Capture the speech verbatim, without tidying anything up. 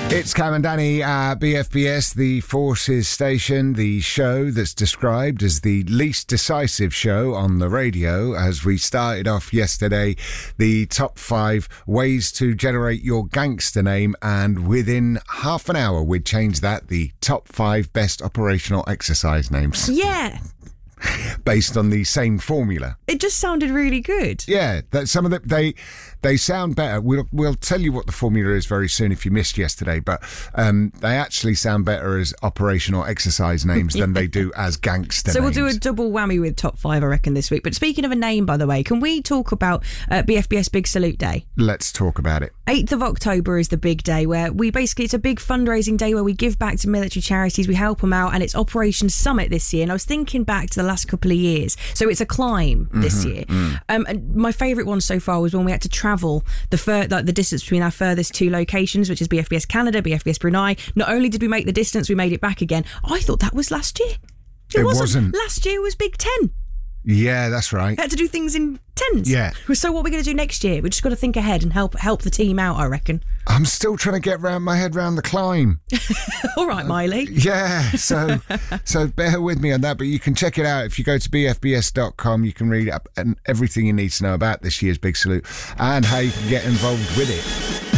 It's Cam and Danny at B F B S, the Forces station, the show that's described as the least decisive show on the radio, as we started off yesterday, the top five ways to generate your gangster name, and within half an hour we'd change that, the top five best operational exercise names. Yeah. Based on the same formula. It just sounded really good. Yeah, that some of them, they they sound better. We'll we'll tell you what the formula is very soon if you missed yesterday, but um, they actually sound better as operational exercise names than they do as gangster So names. we'll do a double whammy with top five, I reckon, this week. But speaking of a name, by the way, can we talk about uh, B F B S Big Salute Day? Let's talk about it. eighth of October is the big day where we basically, it's a big fundraising day where we give back to military charities, we help them out, and it's Operation Summit this year. And I was thinking back to the last couple of years. So it's a climb this Mm-hmm, year. mm. Um, and my favourite one so far was when we had to travel the fur- like the distance between our furthest two locations, which is B F B S Canada, B F B S Brunei. Not only did we make the distance, we made it back again. I thought that was last year. It, It wasn't. wasn't. Last year was Big Ten. Yeah, that's right. We had to do things in tens. Yeah. So what we're going to do next year, we just got to think ahead and help help the team out, I reckon. I'm still trying to get round my head round the climb. All right, Miley. Yeah, so so bear with me on that, but you can check it out if you go to b f b s dot com. You can read up and everything you need to know about this year's Big Salute and how you can get involved with it.